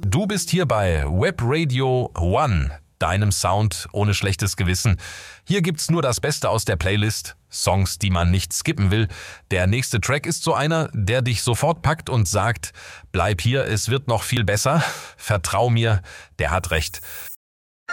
Du bist hier bei Web Radio One, deinem Sound ohne schlechtes Gewissen. Hier gibt's nur das Beste aus der Playlist, Songs, die man nicht skippen will. Der nächste Track ist so einer, der dich sofort packt und sagt, bleib hier, es wird noch viel besser. Vertrau mir, der hat recht.